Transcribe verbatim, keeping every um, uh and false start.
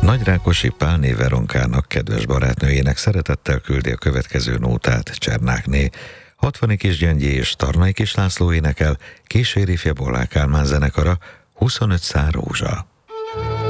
Nagyrákosi Pálné Veronkának, kedves barátnőjének szeretettel küldi a következő nótát Csernákné. Hatvani Kisgyöngyi és Tarnai Kis László énekel, kíséri fia Bollák Kálmán zenekara, huszonöt szár rózsa.